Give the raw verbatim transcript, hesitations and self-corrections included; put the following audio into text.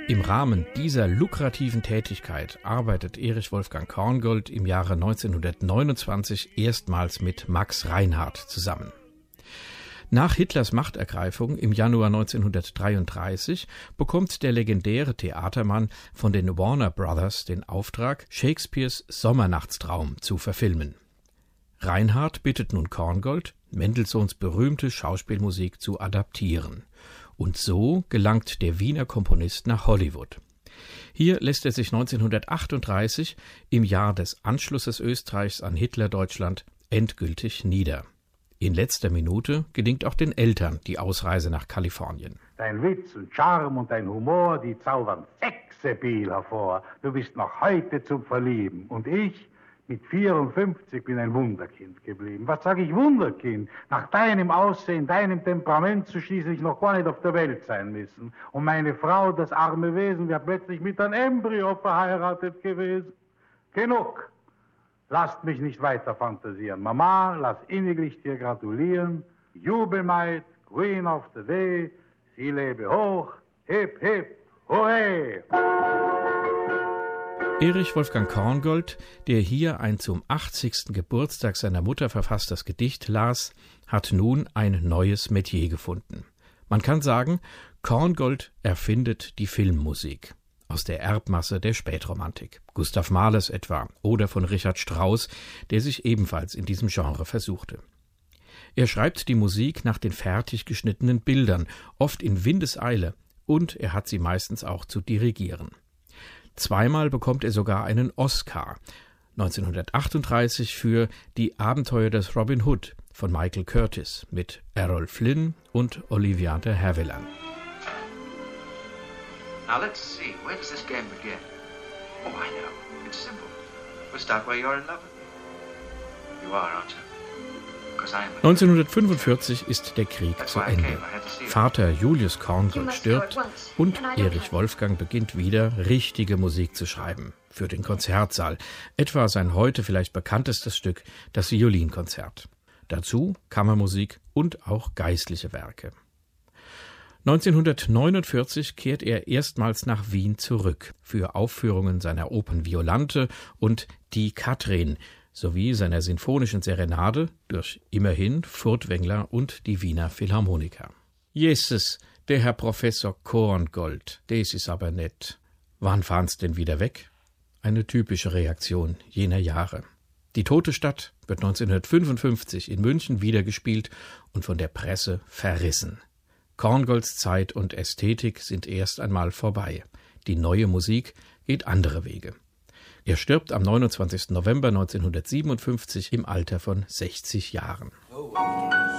Im Rahmen dieser lukrativen Tätigkeit arbeitet Erich Wolfgang Korngold im Jahre neunzehnhundertneunundzwanzig erstmals mit Max Reinhardt zusammen. Nach Hitlers Machtergreifung im Januar neunzehnhundertdreiunddreißig bekommt der legendäre Theatermann von den Warner Brothers den Auftrag, Shakespeares Sommernachtstraum zu verfilmen. Reinhardt bittet nun Korngold, Mendelssohns berühmte Schauspielmusik zu adaptieren. Und so gelangt der Wiener Komponist nach Hollywood. Hier lässt er sich neunzehnhundertachtunddreißig, im Jahr des Anschlusses Österreichs an Hitlerdeutschland, endgültig nieder. In letzter Minute gelingt auch den Eltern die Ausreise nach Kalifornien. Dein Witz und Charme und dein Humor, die zaubern Sexappeal hervor. Du bist noch heute zum Verlieben. Und ich, mit vierundfünfzig, bin ein Wunderkind geblieben. Was sage ich Wunderkind? Nach deinem Aussehen, deinem Temperament zu schließlich noch gar nicht auf der Welt sein müssen. Und meine Frau, das arme Wesen, wäre plötzlich mit einem Embryo verheiratet gewesen. Genug. Lasst mich nicht weiter fantasieren. Mama, lass inniglich dir gratulieren. Jubelmaid, Queen of the Day, sie lebe hoch, hip, hip, hooray! Erich Wolfgang Korngold, der hier ein zum achtzigsten Geburtstag seiner Mutter verfasstes Gedicht las, hat nun ein neues Metier gefunden. Man kann sagen, Korngold erfindet die Filmmusik. Aus der Erbmasse der Spätromantik. Gustav Mahlers etwa oder von Richard Strauss, der sich ebenfalls in diesem Genre versuchte. Er schreibt die Musik nach den fertig geschnittenen Bildern, oft in Windeseile, und er hat sie meistens auch zu dirigieren. Zweimal bekommt er sogar einen Oscar. neunzehnhundertachtunddreißig für Die Abenteuer des Robin Hood von Michael Curtiz mit Errol Flynn und Olivia de Havilland. Now let's see, where does this game begin? Oh, I know. It's simple. We'll start where you're in love with me. You are, aren't you? Because I am. neunzehnhundertfünfundvierzig ist der Krieg zu Ende. Vater Julius Korngold stirbt und Erich Wolfgang beginnt wieder, richtige Musik zu schreiben. Für den Konzertsaal. Etwa sein heute vielleicht bekanntestes Stück, das Violinkonzert. Dazu Kammermusik und auch geistliche Werke. neunzehnhundertneunundvierzig kehrt er erstmals nach Wien zurück für Aufführungen seiner Opern Violante und Die Katrin sowie seiner sinfonischen Serenade durch immerhin Furtwängler und die Wiener Philharmoniker. Jesus, der Herr Professor Korngold, des is aber nett. Wann fahren's denn wieder weg? Eine typische Reaktion jener Jahre. Die Tote Stadt wird neunzehnhundertfünfundfünfzig in München wiedergespielt und von der Presse verrissen. Korngolds Zeit und Ästhetik sind erst einmal vorbei. Die neue Musik geht andere Wege. Er stirbt am neunundzwanzigsten November neunzehnhundertsiebenundfünfzig im Alter von sechzig Jahren.